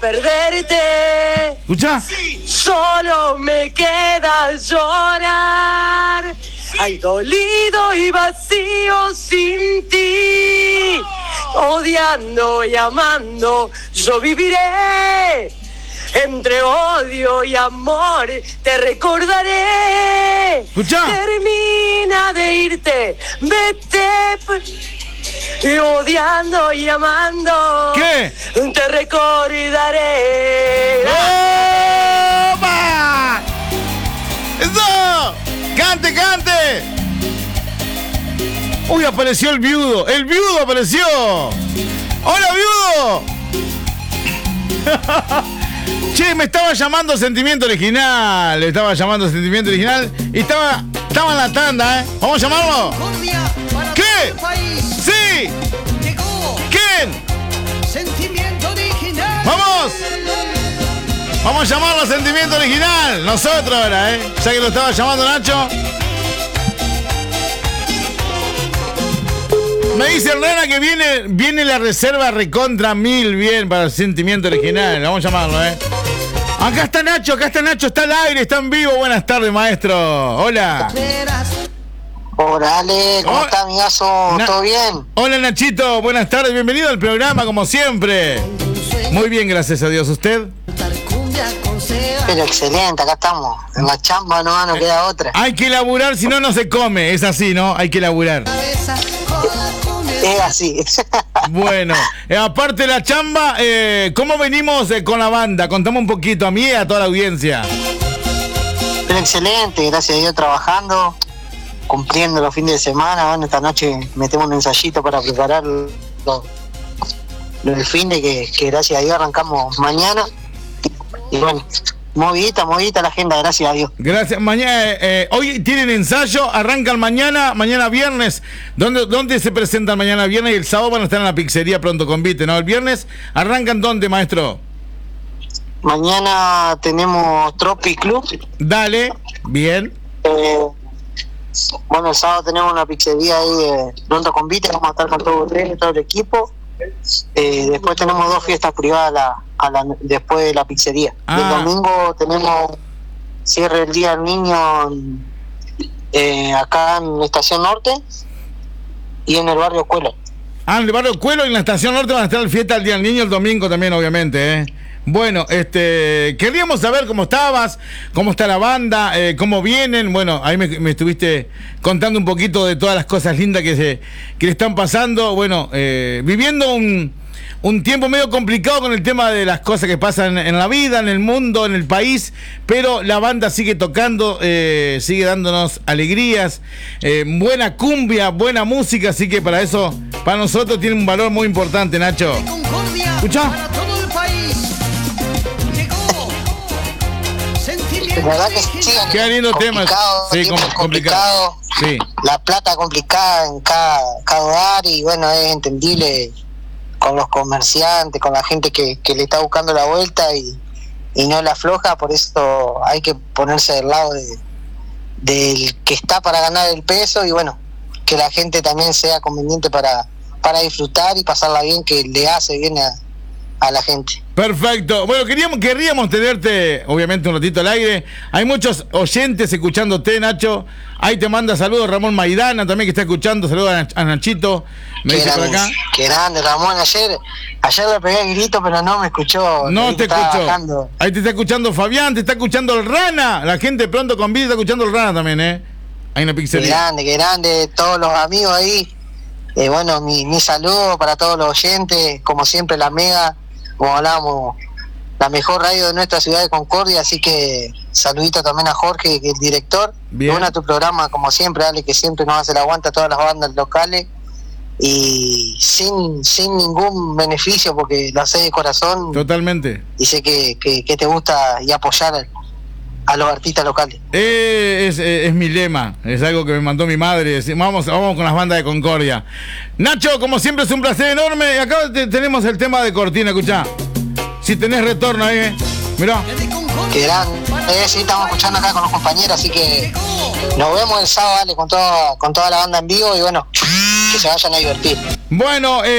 perderte. ¿Escuchá? Solo me queda llorar. Hay dolido y vacío sin ti. Odiando y amando, yo viviré. Entre odio y amor te recordaré. ¿Escuchá? Termina de irte, vete. Y odiando y amando, ¿qué? te recordaré. ¡Opa! ¡Eso! ¡Cante, cante! Uy, apareció el viudo. ¡El viudo apareció! ¡Hola, viudo! Che, me estaba llamando Sentimiento Original. Le estaba llamando Sentimiento Original. Y estaba en la tanda, ¿eh? ¿Vamos a llamarlo? ¿Qué? ¡Sí! ¿Quién? Sentimiento Original. ¡Vamos! Vamos a llamarlo Sentimiento Original. Nosotros ahora, ¿eh? Ya que lo estaba llamando Nacho. Me dice Hernana que viene la reserva recontra 1000 bien para el Sentimiento Original. Vamos a llamarlo, ¿eh? Acá está Nacho, está al aire, está en vivo. Buenas tardes, maestro. Hola. Hola, Ale, ¿cómo estás, amigazo? ¿Todo bien? Hola, Nachito, buenas tardes, bienvenido al programa, como siempre. Muy bien, gracias a Dios. ¿Usted? Pero excelente, acá estamos. En la chamba no queda otra. Hay que laburar, si no, no se come. Es así, ¿no? Hay que laburar. Es así. Bueno, aparte de la chamba, ¿cómo venimos con la banda? Contame un poquito a mí y a toda la audiencia. Pero excelente, gracias a Dios trabajando, cumpliendo los fines de semana. Bueno, esta noche metemos un ensayito para preparar lo del fin de que gracias a Dios arrancamos mañana. Y bueno, movidita la agenda, gracias a Dios. Gracias. Mañana, hoy tienen ensayo, arrancan mañana viernes. ¿Dónde se presentan mañana viernes? Y el sábado van a estar en la pizzería Pronto Convite, ¿no? El viernes arrancan ¿dónde, maestro? Mañana tenemos Tropic Club. Dale, bien. Bueno, el sábado tenemos una pizzería ahí de Pronto Convite, vamos a estar con todo el equipo. Después tenemos 2 fiestas privadas después de la pizzería. El domingo tenemos cierre el Día del Niño acá en la Estación Norte y en el barrio Cuelo. En el barrio Cuelo y en la Estación Norte van a estar la fiesta del Día del Niño el domingo también, obviamente, ¿eh? Bueno, queríamos saber cómo estabas, cómo está la banda, cómo vienen. Bueno, ahí me estuviste contando un poquito de todas las cosas lindas que le están pasando. Bueno, viviendo un tiempo medio complicado con el tema de las cosas que pasan en la vida, en el mundo, en el país, pero la banda sigue tocando, sigue dándonos alegrías, buena cumbia, buena música, así que para eso, para nosotros tiene un valor muy importante, Nacho. ¿Escuchá? La verdad que sí, qué lindo tema. Sí, complicado. Sí. La plata complicada en cada hogar y bueno, es entendible con los comerciantes, con la gente que le está buscando la vuelta y no la afloja, por eso hay que ponerse del lado del que está para ganar el peso y bueno, que la gente también sea conveniente para disfrutar y pasarla bien, que le hace bien a la gente. Perfecto. Bueno, querríamos tenerte, obviamente, un ratito al aire. Hay muchos oyentes escuchándote, Nacho. Ahí te manda saludos Ramón Maidana, también que está escuchando. Saludos a Nachito. Me dice por acá. Qué grande, Ramón. Ayer le pegué el grito, pero no me escuchó. No te escuchó. Ahí te está escuchando Fabián, te está escuchando el Rana. La gente Pronto Convite está escuchando el Rana también, ¿eh? Hay una pizzería. Qué grande. Todos los amigos ahí. Bueno, mi saludo para todos los oyentes. Como siempre, la Mega, como hablábamos, la mejor radio de nuestra ciudad de Concordia, así que saludito también a Jorge, que es el director. Bien. Bueno, tu programa, como siempre, Ale, que siempre nos hace el aguante a todas las bandas locales y sin ningún beneficio, porque lo haces de corazón. Totalmente. Y sé que te gusta y apoyar a los artistas locales. Es mi lema, es algo que me mandó mi madre. Vamos con las bandas de Concordia. Nacho, como siempre es un placer enorme. Acá tenemos el tema de cortina, escuchá. Si tenés retorno ahí, mirá. Qué grande. Sí, estamos escuchando acá con los compañeros, así que nos vemos el sábado, dale, con toda la banda en vivo y bueno, que se vayan a divertir. Bueno,